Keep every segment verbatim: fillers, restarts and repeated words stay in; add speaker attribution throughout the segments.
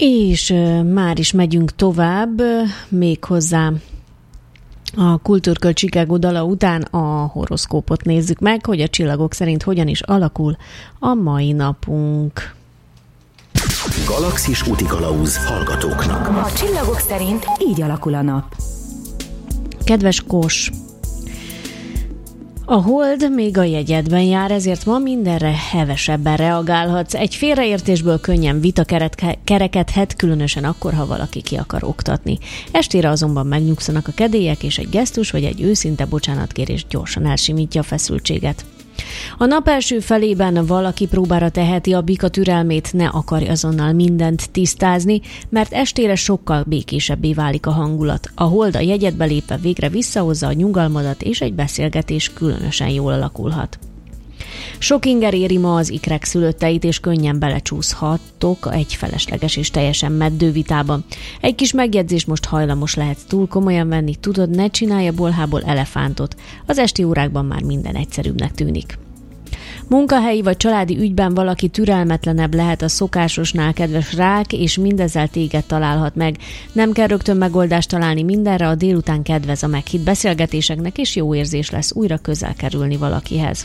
Speaker 1: És már is megyünk tovább, méghozzá a Kultúrköld Chicago dala után a horoszkópot nézzük meg, hogy a csillagok szerint hogyan is alakul a mai napunk.
Speaker 2: Galaxis útikalauz hallgatóknak.
Speaker 3: A csillagok szerint így alakul a nap.
Speaker 1: Kedves Kos! A hold még a jegyedben jár, ezért ma mindenre hevesebben reagálhatsz. Egy félreértésből könnyen vita kerekedhet, különösen akkor, ha valaki ki akar oktatni. Estére azonban megnyugszanak a kedélyek, és egy gesztus vagy egy őszinte bocsánatkérés gyorsan elsimítja a feszültséget. A nap első felében valaki próbára teheti a bika türelmét, ne akarj azonnal mindent tisztázni, mert estére sokkal békésebbé válik a hangulat. A hold a jegyedbe lépve végre visszahozza a nyugalmadat, és egy beszélgetés különösen jól alakulhat. Sok inger éri ma az ikrek szülötteit, és könnyen belecsúszhattok egy felesleges és teljesen meddő vitában. Egy kis megjegyzés, most hajlamos lehetsz túl komolyan venni, tudod, ne csinálj a bolhából elefántot. Az esti órákban már minden egyszerűbbnek tűnik. Munkahelyi vagy családi ügyben valaki türelmetlenebb lehet a szokásosnál, kedves rák, és mindezzel téged találhat meg. Nem kell rögtön megoldást találni mindenre, a délután kedvez a meghitt beszélgetéseknek, és jó érzés lesz újra közel kerülni valakihez.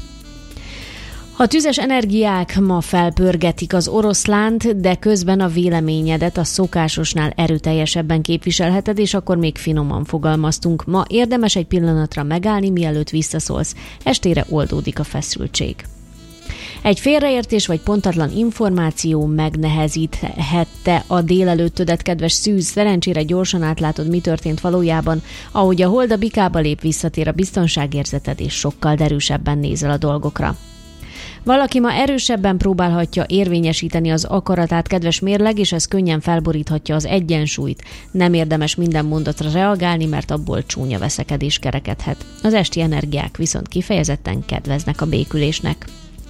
Speaker 1: A tüzes energiák ma felpörgetik az oroszlánt, de közben a véleményedet a szokásosnál erőteljesebben képviselheted, és akkor még finoman fogalmaztunk. Ma érdemes egy pillanatra megállni, mielőtt visszaszólsz. Estére oldódik a feszültség. Egy félreértés vagy pontatlan információ megnehezíthette a délelőttödet, kedves szűz, szerencsére gyorsan átlátod, mi történt valójában. Ahogy a hold a bikába lép, visszatér a biztonságérzeted, és sokkal derűsebben nézel a dolgokra. Valaki ma erősebben próbálhatja érvényesíteni az akaratát, kedves mérleg, és ez könnyen felboríthatja az egyensúlyt. Nem érdemes minden mondatra reagálni, mert abból csúnya veszekedés kerekedhet. Az esti energiák viszont kifejezetten kedveznek a békülésnek.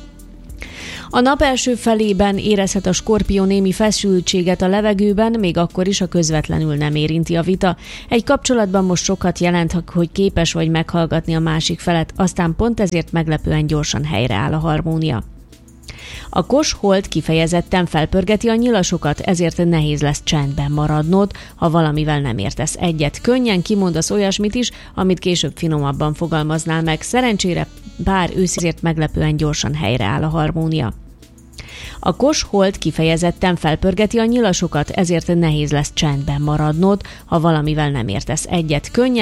Speaker 1: A nap első felében érezhet a Skorpió némi feszültséget a levegőben, még akkor is, ha közvetlenül nem érinti a vita. Egy kapcsolatban most sokat jelent, hogy képes vagy meghallgatni a másik felet, aztán pont ezért meglepően gyorsan helyreáll a harmónia. A Kos hold kifejezetten felpörgeti a nyilasokat, ezért nehéz lesz csendben maradnod, ha valamivel nem értesz egyet. Könnyen kimondasz olyasmit is, amit később finomabban fogalmaznál meg. Szerencsére bár őszért meglepően gyorsan helyreáll a harmónia. A Kos hold kifejezetten felpörgeti a nyilasokat, ezért nehéz lesz csendben maradnod, ha valamivel nem értesz egyet. Könnyen